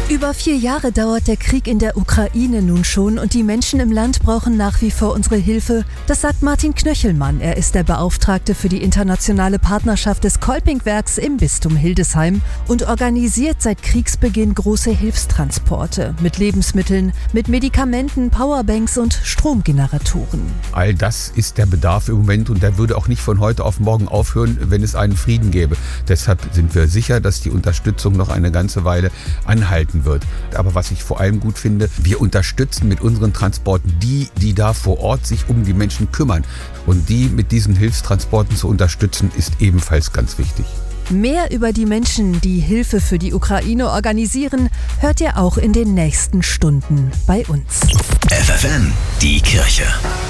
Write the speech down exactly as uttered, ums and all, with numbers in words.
Über vier Jahre dauert der Krieg in der Ukraine nun schon und die Menschen im Land brauchen nach wie vor unsere Hilfe. Das sagt Martin Knöchelmann. Er ist der Beauftragte für die internationale Partnerschaft des Kolpingwerks im Bistum Hildesheim und organisiert seit Kriegsbeginn große Hilfstransporte mit Lebensmitteln, mit Medikamenten, Powerbanks und Stromgeneratoren. All das ist der Bedarf im Moment und der würde auch nicht von heute auf morgen aufhören, wenn es einen Frieden gäbe. Deshalb sind wir sicher, dass die Unterstützung noch eine ganze Weile anhalten wird. Aber was ich vor allem gut finde, wir unterstützen mit unseren Transporten die, die da vor Ort sich um die Menschen kümmern. Und die mit diesen Hilfstransporten zu unterstützen, ist ebenfalls ganz wichtig. Mehr über die Menschen, die Hilfe für die Ukraine organisieren, hört ihr auch in den nächsten Stunden bei uns. F F N, die Kirche.